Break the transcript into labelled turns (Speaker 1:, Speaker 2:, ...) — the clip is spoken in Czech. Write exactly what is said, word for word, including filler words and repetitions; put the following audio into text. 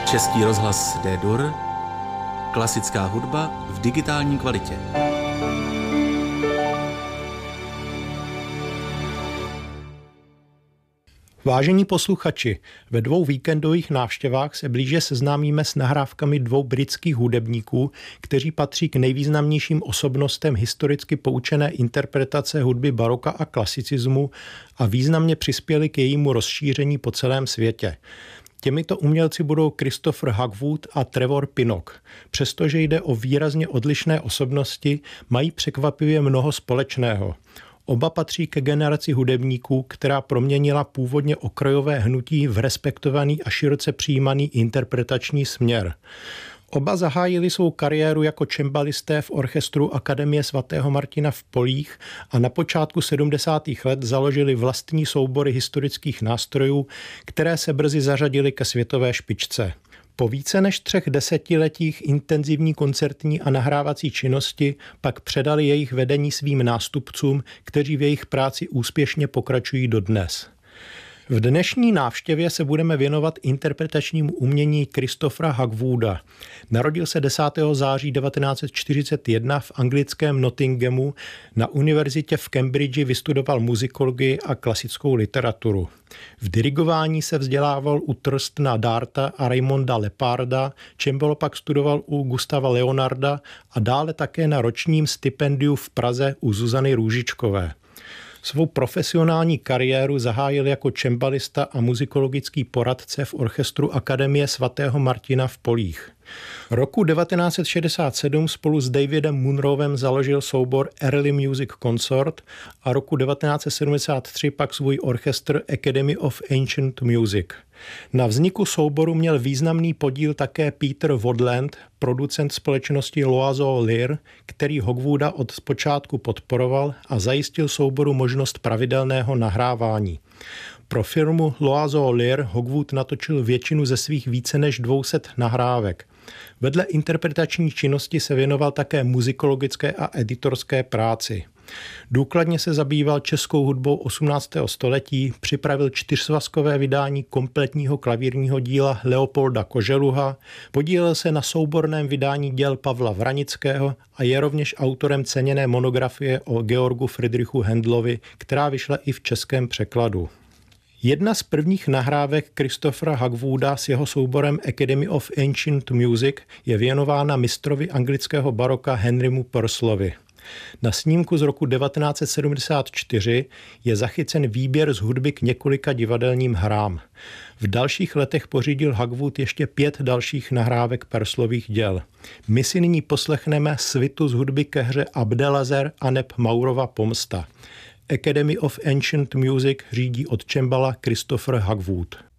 Speaker 1: Český rozhlas D-Dur, klasická hudba v digitální kvalitě.
Speaker 2: Vážení posluchači, ve dvou víkendových návštěvách se blíže seznámíme s nahrávkami dvou britských hudebníků, kteří patří k nejvýznamnějším osobnostem historicky poučené interpretace hudby baroka a klasicismu a významně přispěli k jejímu rozšíření po celém světě. Těmito umělci budou Christopher Hogwood a Trevor Pinnock. Přestože jde o výrazně odlišné osobnosti, mají překvapivě mnoho společného. Oba patří ke generaci hudebníků, která proměnila původně okrajové hnutí v respektovaný a široce přijímaný interpretační směr. Oba zahájili svou kariéru jako cembalisté v orchestru Akademie svatého Martina v Polích a na počátku sedmdesátých let založili vlastní soubory historických nástrojů, které se brzy zařadily ke světové špičce. Po více než třech desetiletích intenzivní koncertní a nahrávací činnosti pak předali jejich vedení svým nástupcům, kteří v jejich práci úspěšně pokračují dodnes. V dnešní návštěvě se budeme věnovat interpretačnímu umění Christophera Hogwooda. Narodil se desátého září devatenáct set čtyřicet jedna v anglickém Nottinghamu, na univerzitě v Cambridge vystudoval muzikologii a klasickou literaturu. V dirigování se vzdělával u Trstna Darta a Raymonda Leparda, cembalo pak studoval u Gustava Leonarda a dále také na ročním stipendiu v Praze u Zuzany Růžičkové. Svou profesionální kariéru zahájil jako cembalista a muzikologický poradce v orchestru Akademie svatého Martina v Polích. Roku devatenáct set šedesát sedm spolu s Davidem Munrowem založil soubor Early Music Consort a roku devatenáct set sedmdesát tři pak svůj orchestr Academy of Ancient Music. Na vzniku souboru měl významný podíl také Peter Wadland, producent společnosti Loiseau Lyre, který Hogwooda od zpočátku podporoval a zajistil souboru možnost pravidelného nahrávání. Pro firmu Loiseau Lyre Hogwood natočil většinu ze svých více než dvě stě nahrávek. Vedle interpretační činnosti se věnoval také muzikologické a editorské práci. Důkladně se zabýval českou hudbou osmnáctého století, připravil čtyřsvazkové vydání kompletního klavírního díla Leopolda Koželuha, podílel se na souborném vydání děl Pavla Vranického a je rovněž autorem ceněné monografie o Georgu Friedrichu Händlovi, která vyšla i v českém překladu. Jedna z prvních nahrávek Christophera Hogwooda s jeho souborem Academy of Ancient Music je věnována mistrovi anglického baroka Henrymu Purcellovi. Na snímku z roku devatenáct set sedmdesát čtyři je zachycen výběr z hudby k několika divadelním hrám. V dalších letech pořídil Hogwood ještě pět dalších nahrávek Purcellových děl. My si nyní poslechneme svitu z hudby ke hře Abdelazer aneb Maurova pomsta. Academy of Ancient Music řídí od cembala Christopher Hogwood.